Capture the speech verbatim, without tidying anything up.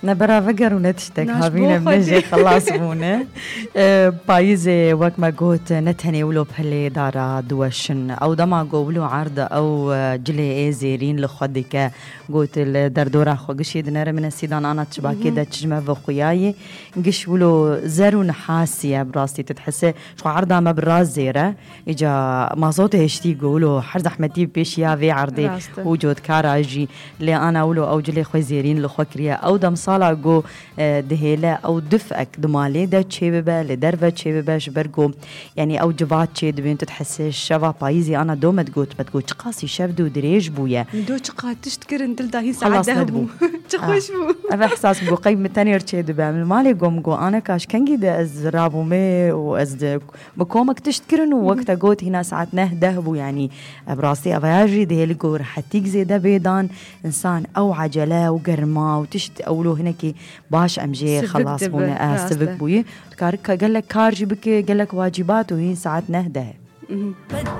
نبرا فقر ونتشتك هابينا بنجي خلاص بونا بايزي وك ما قوت نتهني ولو بهالي دارا دوشن او دما قولو عرض او جلي اي زيرين لخدك قوت الدردورة خو قشي دنر من السيدان انا تشبا كده تجمع فخوياي قش ولو زرو نحاسية براسي تتحسي شو عرضها ما براس زيرة اجا ما صوته هشتي قولو حرز احمدي بيشيا في عرضي وجود كاراجي اللي انا ولو او جلي خو زيرين لخوكريا او دم صالا جو دهيلا او دفئك دمالي دا تشيببا لدرفة تشيببا شبرقو يعني او جبات تشيد بين تتحسي الشفا بايزي انا دو متقوت متقوت قاسي شفدو دريج بويا دو تشقا تشتكر انت هي ساعة دهبو تخوش بو ابا احساس بو قيب متانير تشيد بعمل مالي قوم قو انا كاش كنجي دا از رابو مي واز بكومك تشتكرن ووقتا قوت هنا ساعات نه دهبو يعني براسي افاجي دهيلي قو رح تيجزي دا بيدان انسان او عجلة وقرما وتشت اولو هناكي باش امجي خلاص بونا سبك بوي كارك قال لك كارجي بك قال لك واجبات وهي ساعات نهده